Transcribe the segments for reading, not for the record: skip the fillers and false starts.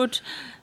Road.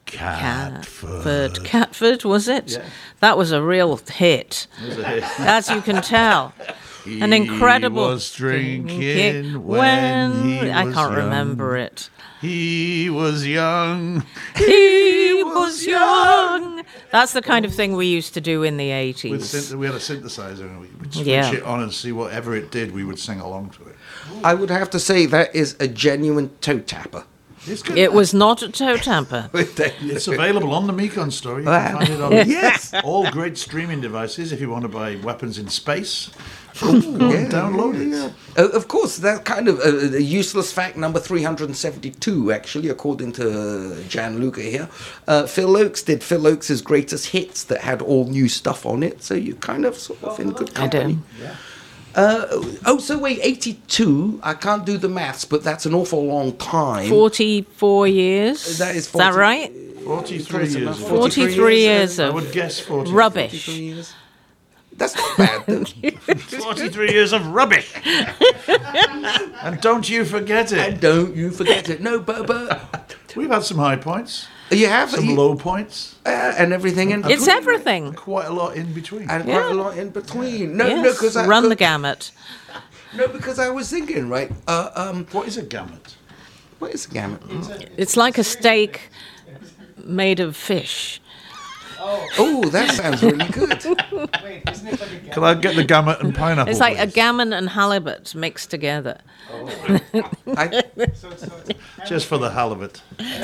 Catford, was it? Yeah. That was a real hit, as you can tell. An incredible. He was drinking when he was I can't young. remember it. He was young. He was young. That's the kind of thing we used to do in the 80s. We had a synthesizer and we would switch Yeah. it on and see whatever it did, we would sing along to it. I would have to say that is a genuine toe tapper. It's good. It was not a toe tamper. It's available on the Mekon store. You can Wow. find it on Yes. all great streaming devices. If you want to buy Weapons in Space, go and download it. Of course, that kind of a useless fact number 372, actually, according to Gianluca here. Phil Oakes did Phil Oakes' greatest hits that had all new stuff on it, so you're kind of sort of in good company. do. Yeah. So wait, 82, I can't do the maths, but that's an awful long time. 44 years. That is Is that 40 right? 43 Close years. enough. ago. 43 years I of would guess 40. rubbish. 43 years. That's not bad, then. 43 years of rubbish. And don't you forget it. And don't you forget it. No, but We've had some high points, you have some low points, and everything in between. It's everything. quite a lot in between. And Yeah. quite a lot in between. No, Yes, because run the gamut. No, because I was thinking, right? What is a gamut? What is a gamut? It's like a steak made of fish. Oh, that sounds really good. Wait, isn't it like a Can I get the gamut and pineapple? It's like a please? gammon and halibut mixed together. I Just for the halibut.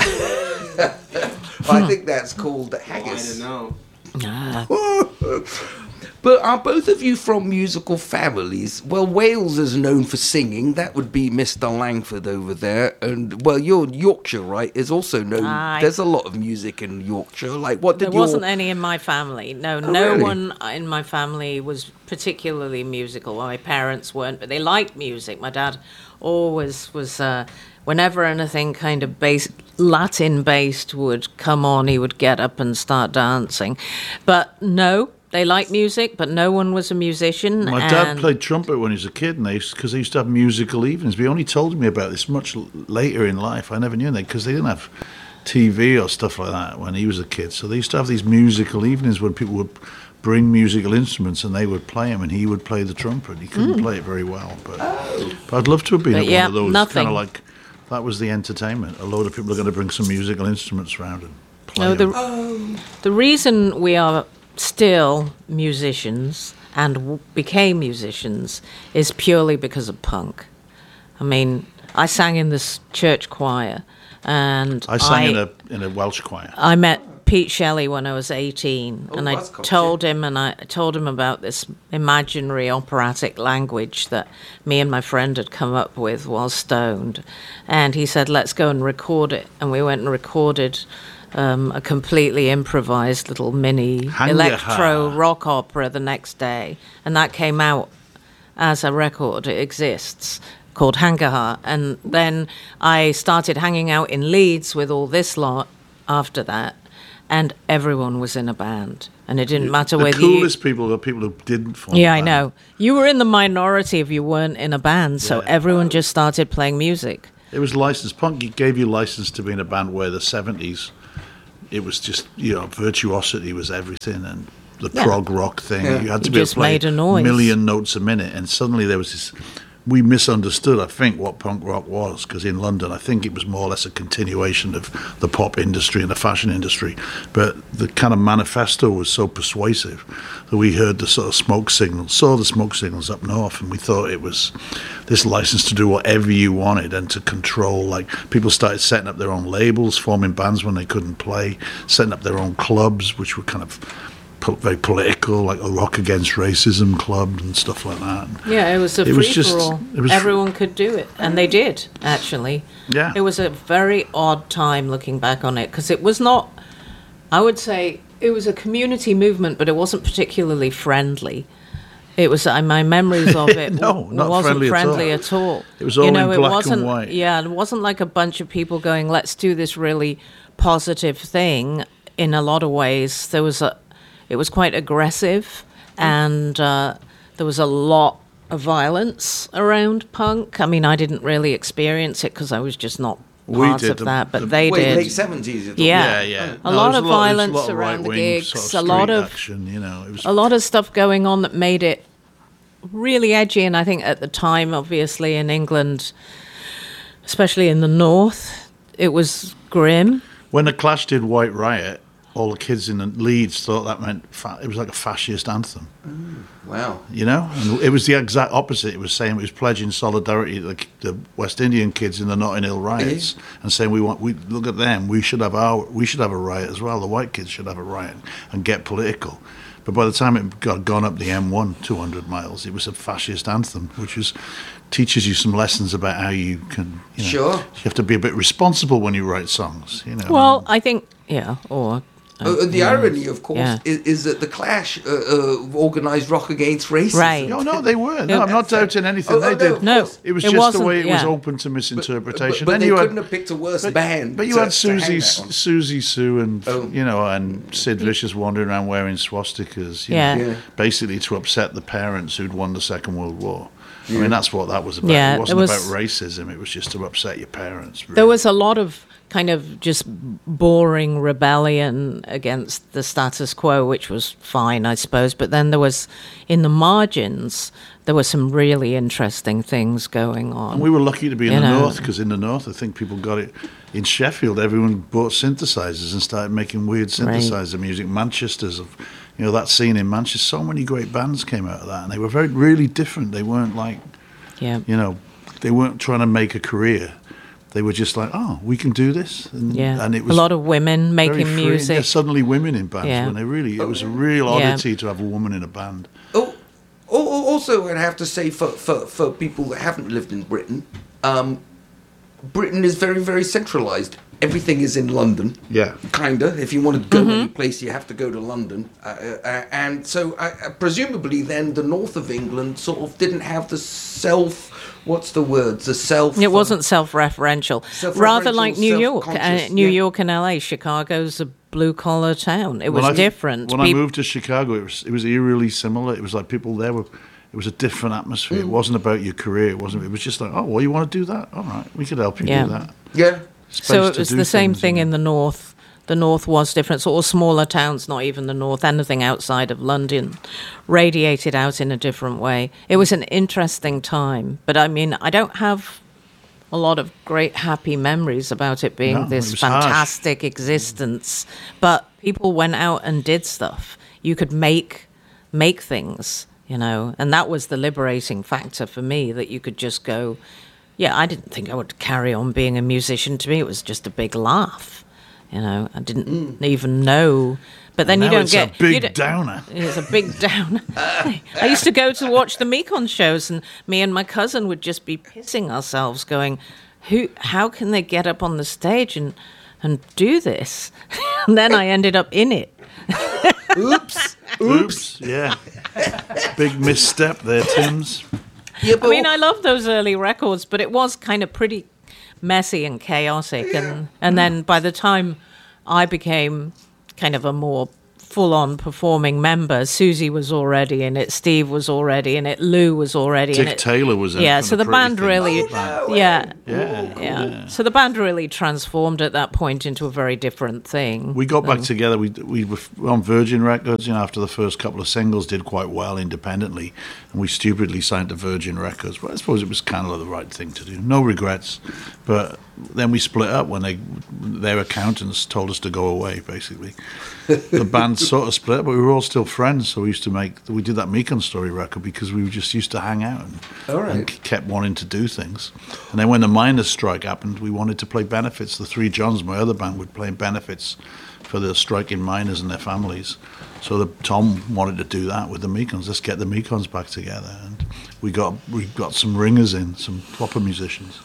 think that's called I haggis. don't know. But are both of you from musical families? Well, Wales is known for singing. That would be Mr. Langford over there. And, well, you're Yorkshire, right? Is also known. Aye. There's a lot of music in Yorkshire. Like, what did There your... wasn't any in my family. No, no really? one in my family was particularly musical. Well, my parents weren't, but they liked music. My dad always was. Whenever anything kind of Latin-based would come on, he would get up and start dancing. But no, they liked music, but no one was a musician. My dad played trumpet when he was a kid, and because they used to have musical evenings. But he only told me about this much later in life. I never knew that because they didn't have TV or stuff like that when he was a kid. So they used to have these musical evenings when people would bring musical instruments and they would play them, and he would play the trumpet. He couldn't play it very well, but I'd love to have been But at yeah, one of those nothing. kind of like. That was the entertainment. A load of people are going to bring some musical instruments around and play No, them. the reason we are still musicians and became musicians is purely because of punk. I mean, I sang in this church choir, and I sang in a Welsh choir. I met Pete Shelley when I was 18, and I that's cool. told him about this imaginary operatic language that me and my friend had come up with while stoned, and he said, "Let's go and record it," and we went and recorded a completely improvised little mini Hang electro your hat. rock opera the next day, and that came out as a record. It exists, called Hangaha. And then I started hanging out in Leeds with all this lot after that, and everyone was in a band, and it didn't matter The whether coolest people are people who didn't form Yeah, a I band. know. You were in the minority if you weren't in a band, so Yeah. everyone just started playing music. It was licensed. Punk gave you license to be in a band where the 70s, it was just, virtuosity was everything, and the prog rock thing. Yeah. You had to You be able just to play made a noise. a million notes a minute, and suddenly there was this. We misunderstood, I think, what punk rock was, because in London, I think it was more or less a continuation of the pop industry and the fashion industry. But the kind of manifesto was so persuasive that we heard the sort of smoke signals, saw the smoke signals up north, and we thought it was this license to do whatever you wanted and to control. Like, people started setting up their own labels, forming bands when they couldn't play, setting up their own clubs, which were kind of very political, like a Rock Against Racism club and stuff like that. Yeah, it was a It was free just- for all. it was- Everyone could do it, and they did, actually. Yeah. It was a very odd time looking back on it, because it was not, I would say, it was a community movement, but it wasn't particularly friendly. It was, my memories of it No, not wasn't friendly at all. at all. It was all in black and wasn't, white. Yeah, it wasn't like a bunch of people going, let's do this really positive thing. In a lot of ways, it was quite aggressive, and there was a lot of violence around punk. I mean, I didn't really experience it because I was just not We part did of the- that, but the- they Wait, did. late 70s. you're talking Yeah. Yeah. A No, lot there of was violence there was a lot of around the right-wing gigs, sort a of lot street of action, it was a lot of stuff going on that made it really edgy. And I think at the time, obviously in England, especially in the north, it was grim. when the Clash did White Riot, all the kids in the Leeds thought that meant it was like a fascist anthem. Wow. And it was the exact opposite. It was saying it was pledging solidarity to the West Indian kids in the Notting Hill riots, and saying we look at them. We should have a riot as well. The white kids should have a riot and get political. But by the time it got gone up the M1 200 miles, it was a fascist anthem, which teaches you some lessons about how you can. Sure. You have to be a bit responsible when you write songs. Well, I think, or The irony, of course, Yeah. is that the Clash organised Rock Against Racism. Right. No, they weren't. No, I'm not doubting anything they did. No, It was it just the wasn't, way it was yeah. open to misinterpretation. But Then they you couldn't had, have picked a worse band. but you to- had to hang Susie Sue and Oh. and Sid Vicious wandering around wearing swastikas. Yeah. Yeah. Basically to upset the parents who'd won the Second World War. I mean, that's what that was about. Yeah, it wasn't it was- about racism. It was just to upset your parents. There was a lot of kind of just boring rebellion against the status quo, which was fine, I suppose. But then there was, in the margins, there were some really interesting things going on. And we were lucky to be in You the know. north, because in the north, I think people got it. In Sheffield, everyone bought synthesizers and started making weird synthesizer music. Manchester's, that scene in Manchester, so many great bands came out of that, and they were really different. They weren't like, Yeah. they weren't trying to make a career. They were just like, oh, we can do this. And, Yeah. and it A was lot of women very making free. music. Yeah, suddenly women in bands, Yeah. when it was a real Yeah. oddity to have a woman in a band. Also, I'd have to say for people that haven't lived in Britain, Britain is very, very centralised. Everything is in London. Yeah. Kinda. If you want to go any place, you have to go to London. And so, presumably, then the north of England sort of didn't have the what's the word? The self. It wasn't self-referential. Rather like New York. self-conscious, New yeah. York and LA. Chicago's a blue-collar town. It was When I- different. When I moved to Chicago, it was eerily similar. It was like people there were. It was a different atmosphere. It wasn't about your career. It wasn't. It was just like, oh, well, you want to do that? All right, we could help you Yeah. do that. Yeah. So Space it to was do the same things, thing in the north. The north was different. So all smaller towns, not even the north, anything outside of London, radiated out in a different way. It was an interesting time. But I mean, I don't have a lot of great happy memories about it being No, this it was harsh. fantastic existence. But people went out and did stuff. You could make things, and that was the liberating factor for me, that you could just go, yeah, I didn't think I would carry on being a musician. To me, it was just a big laugh. I didn't even know. But then Now you don't it's get a big you don't- downer. It's a big downer. I used to go to watch the Mekon shows, and me and my cousin would just be pissing ourselves, going, "How can they get up on the stage and do this?" And then I ended up in it. Oops. Yeah. Big misstep there, Tim's. Yeah, I mean, I love those early records, but it was kind of pretty messy and chaotic. And then by the time I became kind of a more full-on performing member, Susie was already in it, Steve was already in it, Lou was already in Dick it. Taylor was in it. Yeah, from so the Pretty band Things. really, Yeah. yeah. So the band really transformed at that point into a very different thing. We got back together. We were on Virgin Records, after the first couple of singles did quite well independently, and we stupidly signed to Virgin Records. Well, I suppose it was kind of the right thing to do. No regrets. But then we split up when their accountants told us to go away, basically. The band sort of split up, but we were all still friends, so we did that Mekon Story record because we just used to hang out and kept wanting to do things. And then when the miners' strike happened, we wanted to play benefits. The Three Johns, my other band, would play benefits for the striking miners and their families. So Tom wanted to do that with the Mekons. Let's get the Mekons back together. And we got some ringers in, some proper musicians.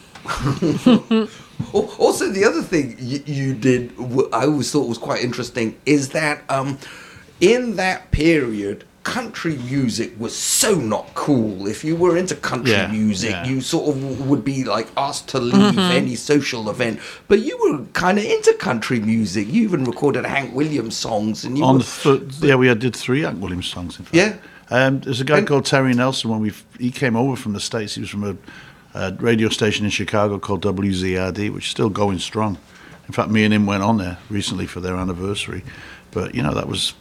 Also, the other thing you did, I always thought was quite interesting, is that in that period, country music was so not cool. If you were into country music, you sort of would be like asked to leave any social event. But you were kind of into country music. You even recorded Hank Williams songs, and we did 3 Hank Williams songs. In fact. Yeah. There's a guy called Terry Nelson. He came over from the States. He was from a radio station in Chicago called WZRD, which is still going strong. In fact, me and him went on there recently for their anniversary. But, that was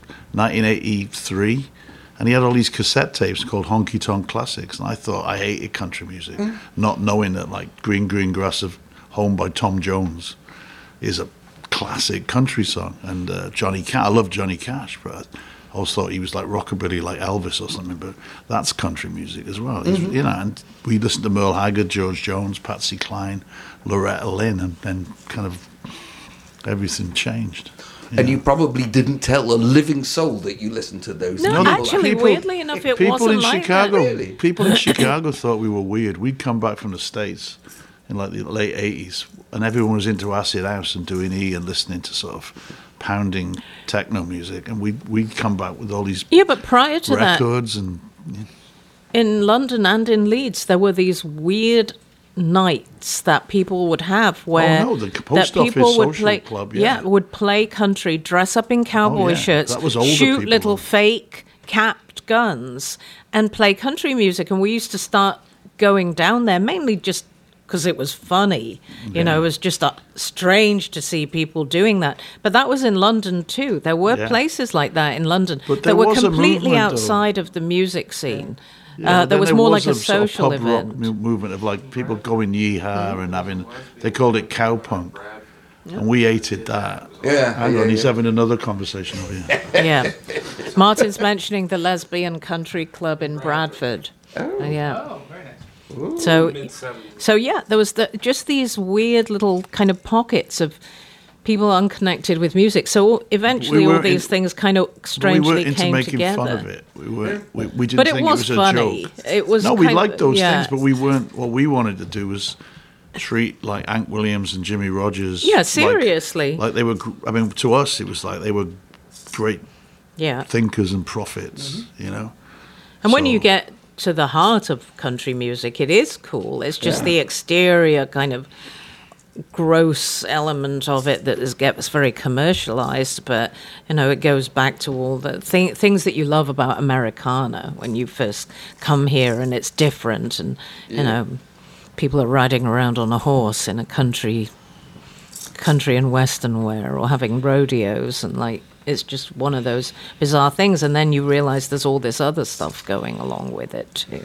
1983. And he had all these cassette tapes called Honky Tonk Classics. And I thought I hated country music, not knowing that, like, Green Green Grass of Home by Tom Jones is a classic country song. And Johnny Cash, I love Johnny Cash, but I always thought he was like rockabilly, like Elvis or something. But that's country music as well. And we listened to Merle Haggard, George Jones, Patsy Cline, Loretta Lynn, and then kind of everything changed. And you probably didn't tell a living soul that you listened to those. No, people. actually, weirdly enough, it wasn't in like Chicago, that. Really? People in Chicago thought we were weird. We'd come back from the States in like the late 80s, and everyone was into acid house and doing and listening to sort of pounding techno music, and we'd come back with all these Yeah, but prior to records and in London and in Leeds, there were these weird nights that people would have where the Post Office would Social play, Club, would play country, dress up in cowboy shirts, that was older shoot people, little though. fake capped guns, and play country music. And we used to start going down there mainly just because it was funny. It was just strange to see people doing that. But that was in London too. There were places like that in London But that there were was a completely movement, though. outside of the music scene. Yeah, there was more like a sort of social pub rock event. movement of like people going yeehaw and having, they called it cowpunk, and we hated that. Yeah, Hang on, he's having another conversation over here. Yeah. Martin's mentioning the Lesbian Country Club in Bradford. Yeah. Oh, very nice. So yeah, there was just these weird little kind of pockets of people unconnected with music. So eventually, all these things kind of strangely we weren't into came making together. fun of it. We didn't But it think was it was funny. a joke. It was we kind liked of- those yeah. things, but we weren't. What we wanted to do was treat like Hank Williams and Jimmy Rogers. Yeah, seriously. Like they were. I mean, to us, it was like they were great Yeah. thinkers and prophets. And when So- you get to the heart of country music, it is cool. It's just the exterior kind of gross element of it that gets very commercialized, but it goes back to all the things that you love about Americana when you first come here, and it's different, and people are riding around on a horse in a country and western wear, or having rodeos, and like it's just one of those bizarre things, and then you realize there's all this other stuff going along with it too.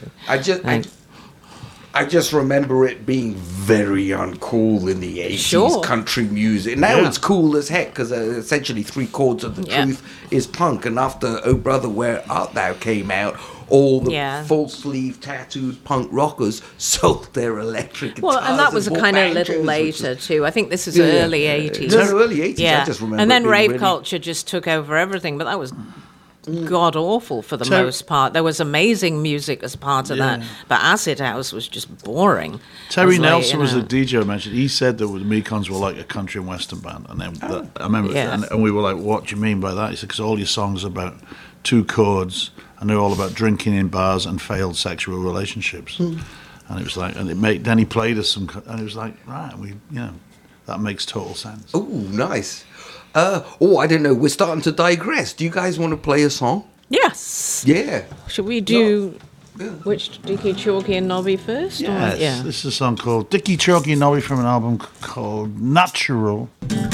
I just remember it being very uncool in the 80s, Sure. country music. Now Yeah. it's cool as heck because essentially 3/4 of the Yeah. truth is punk. And after Oh Brother, Where Art Thou came out, all the full sleeve tattooed punk rockers sold their electric guitars. Well, and that was bought kind of a little banjos, which later was- too. I think this is Yeah, early yeah. 80s. No, early 80s. Yeah, I just remember and then it being rave really- culture just took over everything, but that was god awful for the most part. There was amazing music as part of that, but acid house was just boring. Terry It was like, Nelson was you the know, DJ I mentioned. He said that the Mekons were like a country and western band, and then I remember, Yeah. and we were like, "What do you mean by that?" He said, "Because all your songs are about two chords, and they're all about drinking in bars and failed sexual relationships." And it was like, and then he played us some, and it was like, right, that makes total sense. Oh, nice. I don't know. We're starting to digress. Do you guys want to play a song? Yes. Yeah. Should we do which Dickie, Chalky, and Nobby first? Yes, Or, yeah. this is a song called Dickie, Chalky and Nobby from an album called Natural.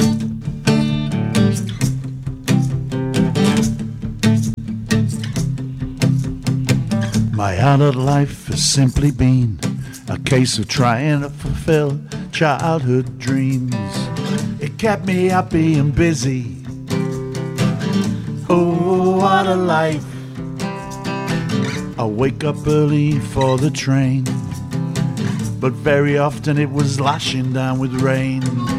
My adult life has simply been a case of trying to fulfill childhood dreams. It kept me happy and busy. Oh, what a life. I wake up early for the train, but very often it was lashing down with rain.